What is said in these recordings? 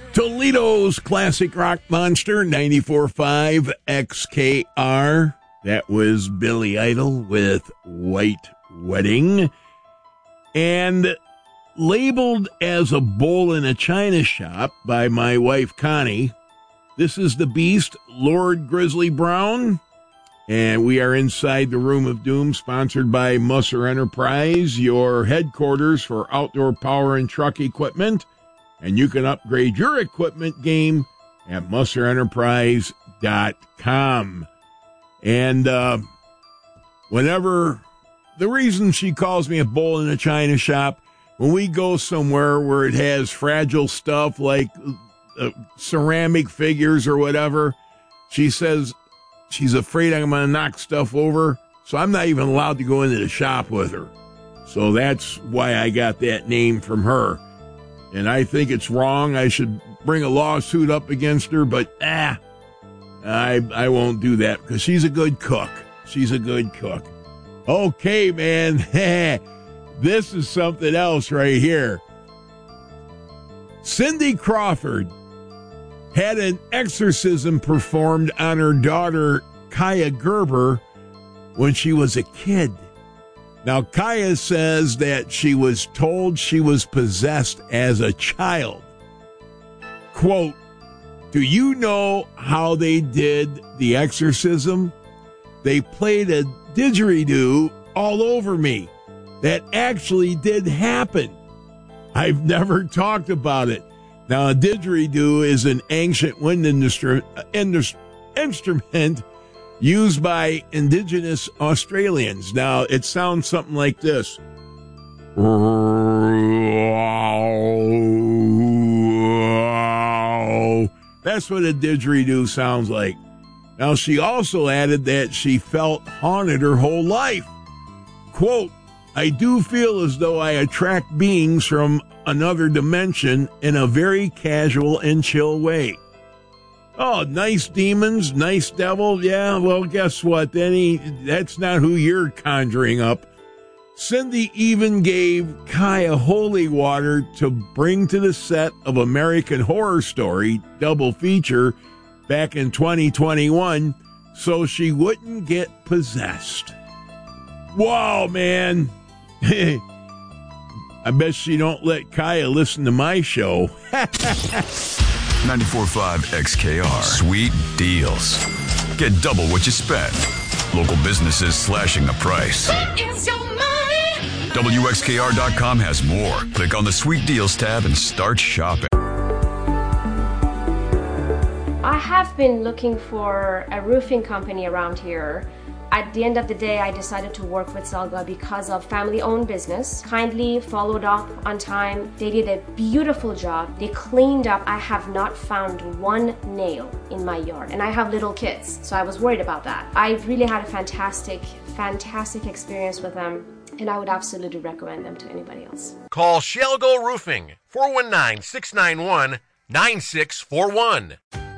Toledo's classic rock monster, 94.5 XKR. That was Billy Idol with White Wedding. And labeled as a bowl in a china shop by my wife, Connie, this is the Beast, Lord Grizzly Brown. And we are inside the Room of Doom, sponsored by Musser Enterprise, your headquarters for outdoor power and truck equipment. And you can upgrade your equipment game at musserenterprise.com. And whenever, the reason she calls me a bull in a china shop, when we go somewhere where it has fragile stuff like ceramic figures or whatever, she says she's afraid I'm going to knock stuff over, so I'm not even allowed to go into the shop with her. So that's why I got that name from her. And I think it's wrong. I should bring a lawsuit up against her, but I won't do that because she's a good cook. She's a good cook. Okay, man. This is something else right here. Cindy Crawford had an exorcism performed on her daughter, Kaya Gerber, when she was a kid. Now, Kaya says that she was told she was possessed as a child. Quote, "Do you know how they did the exorcism? They played a didgeridoo all over me. That actually did happen. I've never talked about it." Now, a didgeridoo is an ancient wind instrument used by indigenous Australians. Now, it sounds something like this. That's what a didgeridoo sounds like. Now, she also added that she felt haunted her whole life. Quote, "I do feel as though I attract beings from another dimension in a very casual and chill way." Oh, nice demons, nice devil. Yeah, well, guess what? That's not who you're conjuring up. Cindy even gave Kaya holy water to bring to the set of American Horror Story double feature back in 2021 so she wouldn't get possessed. Wow, man. I bet she don't let Kaya listen to my show. 94.5 XKR. Sweet deals. Get double what you spend. Local businesses slashing the price. It's your money. WXKR.com has more. Click on the Sweet Deals tab and start shopping. I have been looking for a roofing company around here. At the end of the day, I decided to work with Zelga because of family-owned business. Kindly followed up on time. They did a beautiful job. They cleaned up. I have not found one nail in my yard. And I have little kids, so I was worried about that. I really had a fantastic experience with them, and I would absolutely recommend them to anybody else. Call Shelgo Roofing, 419-691-9641.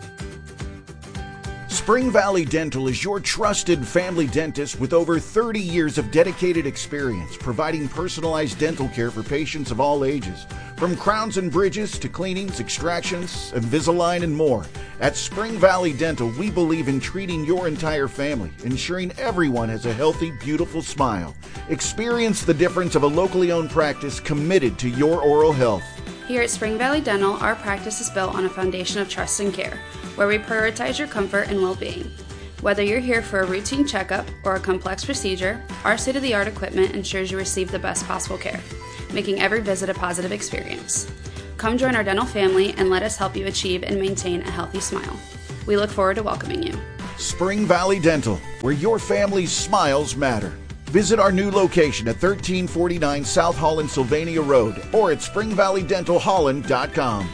Spring Valley Dental is your trusted family dentist with over 30 years of dedicated experience providing personalized dental care for patients of all ages. From crowns and bridges to cleanings, extractions, Invisalign, and more. At Spring Valley Dental, we believe in treating your entire family, ensuring everyone has a healthy, beautiful smile. Experience the difference of a locally owned practice committed to your oral health. Here at Spring Valley Dental, our practice is built on a foundation of trust and care, where we prioritize your comfort and well-being. Whether you're here for a routine checkup or a complex procedure, our state-of-the-art equipment ensures you receive the best possible care, making every visit a positive experience. Come join our dental family and let us help you achieve and maintain a healthy smile. We look forward to welcoming you. Spring Valley Dental, where your family's smiles matter. Visit our new location at 1349 South Holland Sylvania Road or at springvalleydentalholland.com.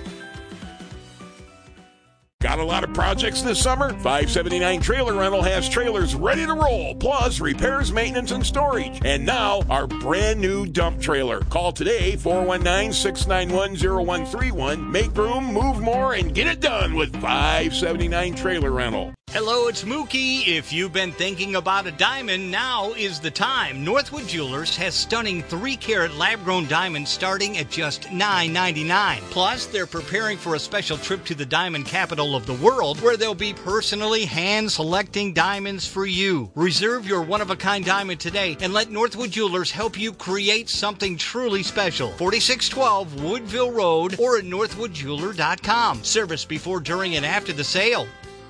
Got a lot of projects this summer? 579 Trailer Rental has trailers ready to roll, plus repairs, maintenance, and storage. And now, our brand new dump trailer. Call today, 419-691-0131. Make room, move more, and get it done with 579 Trailer Rental. Hello, it's Mookie. If you've been thinking about a diamond, now is the time. Northwood Jewelers has stunning 3-carat lab-grown diamonds starting at just $9.99. Plus, they're preparing for a special trip to the diamond capital of the world, where they'll be personally hand-selecting diamonds for you. Reserve your one-of-a-kind diamond today and let Northwood Jewelers help you create something truly special. 4612 Woodville Road or at northwoodjeweler.com. Service before, during, and after the sale.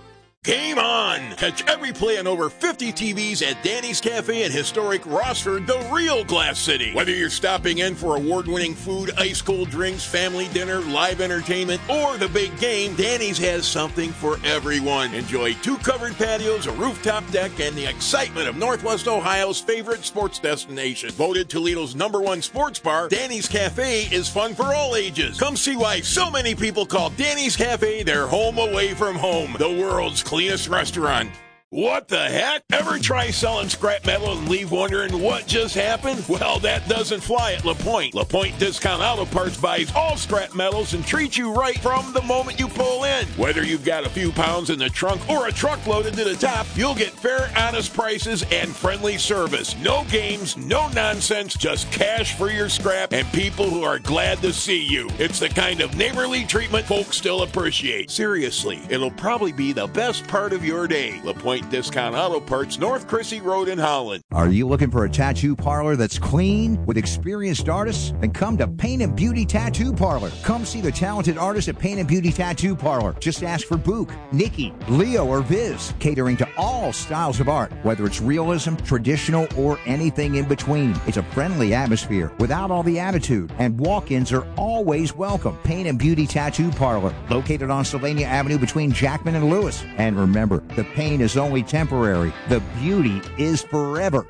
Game on! Catch every play on over 50 TVs at Danny's Cafe in historic Rossford, the real Glass City. Whether you're stopping in for award-winning food, ice-cold drinks, family dinner, live entertainment, or the big game, Danny's has something for everyone. Enjoy 2 covered patios, a rooftop deck, and the excitement of Northwest Ohio's favorite sports destination. Voted Toledo's #1 sports bar, Danny's Cafe is fun for all ages. Come see why so many people call Danny's Cafe their home away from home. The world's cleanest restaurant. What the heck? Ever try selling scrap metal and leave wondering what just happened? Well, that doesn't fly at LaPointe. LaPointe Discount Auto Parts buys all scrap metals and treats you right from the moment you pull in. Whether you've got a few pounds in the trunk or a truck loaded to the top, you'll get fair, honest prices and friendly service. No games, no nonsense, just cash for your scrap and people who are glad to see you. It's the kind of neighborly treatment folks still appreciate. Seriously, it'll probably be the best part of your day. LaPointe Discount Auto Parts, North Crissy Road in Holland. Are you looking for a tattoo parlor that's clean with experienced artists? Then come to Paint and Beauty Tattoo Parlor. Come see the talented artists at Paint and Beauty Tattoo Parlor. Just ask for Book, Nikki, Leo, or Viz, catering to all styles of art, whether it's realism, traditional, or anything in between. It's a friendly atmosphere without all the attitude, and walk-ins are always welcome. Paint and Beauty Tattoo Parlor, located on Sylvania Avenue between Jackman and Lewis. And remember, the pain is only temporary. The beauty is forever.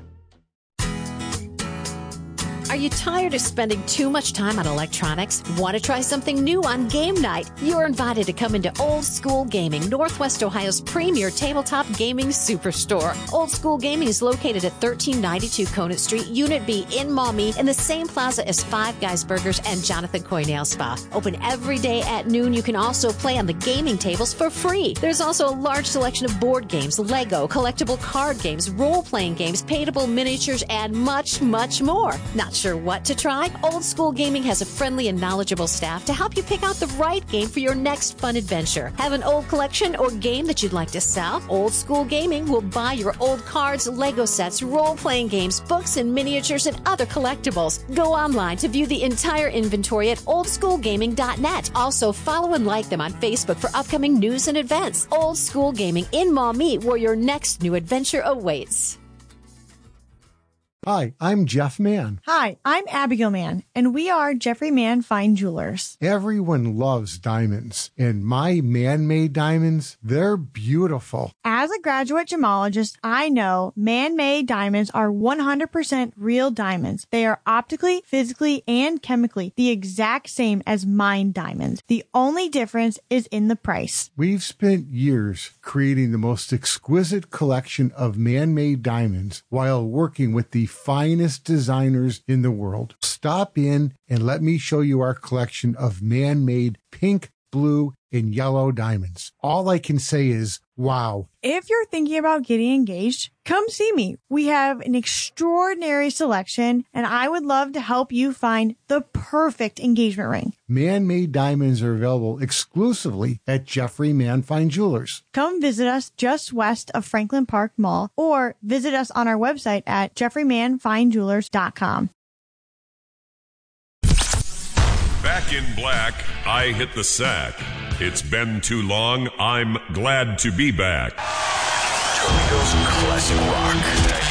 Are you tired of spending too much time on electronics? Want to try something new on game night? You're invited to come into Old School Gaming, Northwest Ohio's premier tabletop gaming superstore. Old School Gaming is located at 1392 Conant Street, Unit B in Maumee, in the same plaza as Five Guys Burgers and Jonathan Coy Nail Spa. Open every day at noon. You can also play on the gaming tables for free. There's also a large selection of board games, Lego, collectible card games, role-playing games, paintable miniatures, and much, much more. Not sure what to try? Old School Gaming has a friendly and knowledgeable staff to help you pick out the right game for your next fun adventure. Have an old collection or game that you'd like to sell? Old School Gaming will buy your old cards, Lego sets, role-playing games, books, and miniatures, and other collectibles. Go online to view the entire inventory at oldschoolgaming.net. Also, follow and like them on Facebook for upcoming news and events. Old School Gaming in Maumee, where your next new adventure awaits. Hi, I'm Jeff Mann. Hi, I'm Abigail Mann, and we are Jeffrey Mann Fine Jewelers. Everyone loves diamonds, and my man-made diamonds, they're beautiful. As a graduate gemologist, I know man-made diamonds are 100% real diamonds. They are optically, physically, and chemically the exact same as mined diamonds. The only difference is in the price. We've spent years creating the most exquisite collection of man-made diamonds while working with the finest designers in the world. Stop in and let me show you our collection of man-made pink, blue, and yellow diamonds. All I can say is, wow. If you're thinking about getting engaged, come see me. We have an extraordinary selection, and I would love to help you find the perfect engagement ring. Man-made diamonds are available exclusively at Jeffrey Mann Fine Jewelers. Come visit us just west of Franklin Park Mall, or visit us on our website at jeffreymannfinejewelers.com. Back in black, I hit the sack. It's been too long. I'm glad to be back. Toledo's classic rock.